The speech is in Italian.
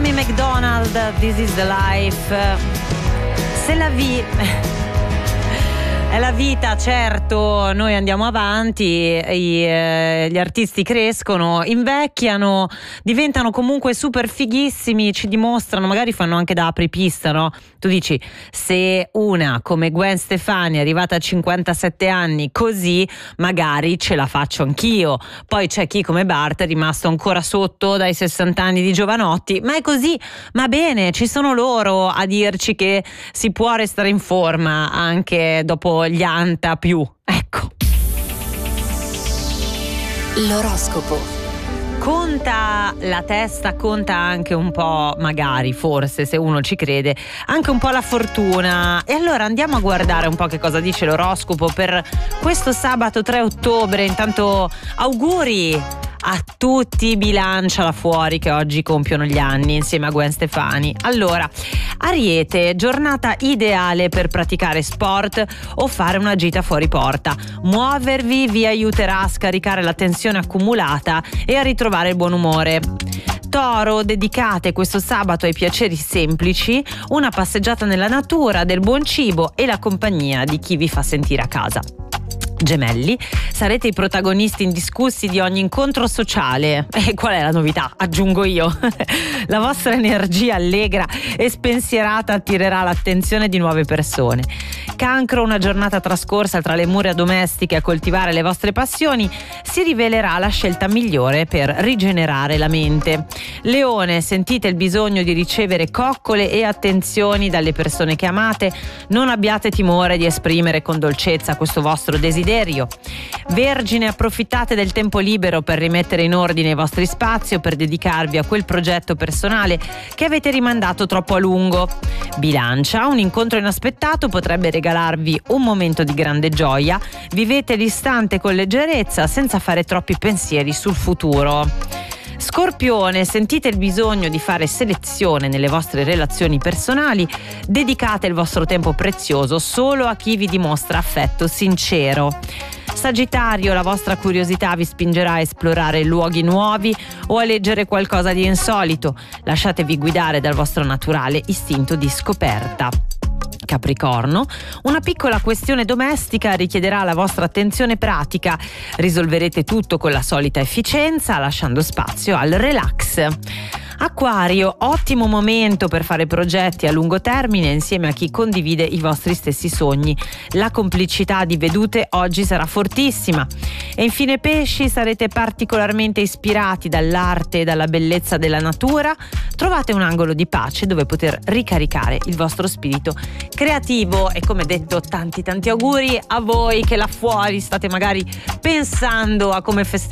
Amy McDonald, This is the Life. Se la è la vita, certo, noi andiamo avanti, gli artisti crescono, invecchiano, diventano comunque super fighissimi, ci dimostrano, magari fanno anche da apripista, no? Tu dici, se una come Gwen Stefani è arrivata a 57 anni così, magari ce la faccio anch'io. Poi c'è chi come Bart è rimasto ancora sotto dai 60 anni di Giovanotti, ma è così, ma bene, ci sono loro a dirci che si può restare in forma anche dopo gli anta più, ecco. L'oroscopo. Conta la testa, conta anche un po', magari, forse, se uno ci crede, anche un po' la fortuna. E allora andiamo a guardare un po' che cosa dice l'oroscopo per questo sabato 3 ottobre. Intanto auguri a tutti i Bilancia là fuori che oggi compiono gli anni insieme a Gwen Stefani. Allora, Ariete, giornata ideale per praticare sport o fare una gita fuori porta. Muovervi vi aiuterà a scaricare la tensione accumulata e a ritrovare il buon umore. Toro, dedicate questo sabato ai piaceri semplici, una passeggiata nella natura, del buon cibo e la compagnia di chi vi fa sentire a casa. Gemelli, sarete i protagonisti indiscussi di ogni incontro sociale. E qual è la novità? Aggiungo io. La vostra energia allegra e spensierata attirerà l'attenzione di nuove persone. Cancro, una giornata trascorsa tra le mura domestiche a coltivare le vostre passioni si rivelerà la scelta migliore per rigenerare la mente. Leone, sentite il bisogno di ricevere coccole e attenzioni dalle persone che amate. Non abbiate timore di esprimere con dolcezza questo vostro desiderio. Vergine, approfittate del tempo libero per rimettere in ordine i vostri spazi o per dedicarvi a quel progetto personale che avete rimandato troppo a lungo. Bilancia, un incontro inaspettato potrebbe regalarvi un momento di grande gioia. Vivete l'istante con leggerezza senza fare troppi pensieri sul futuro. Scorpione, sentite il bisogno di fare selezione nelle vostre relazioni personali, dedicate il vostro tempo prezioso solo a chi vi dimostra affetto sincero. Sagittario, la vostra curiosità vi spingerà a esplorare luoghi nuovi o a leggere qualcosa di insolito. Lasciatevi guidare dal vostro naturale istinto di scoperta. Capricorno, una piccola questione domestica richiederà la vostra attenzione pratica. Risolverete tutto con la solita efficienza, lasciando spazio al relax. Acquario, ottimo momento per fare progetti a lungo termine insieme a chi condivide i vostri stessi sogni. La complicità di vedute oggi sarà fortissima. E infine Pesci, sarete particolarmente ispirati dall'arte e dalla bellezza della natura. Trovate un angolo di pace dove poter ricaricare il vostro spirito creativo. E come detto, tanti auguri a voi che là fuori state magari pensando a come festeggiare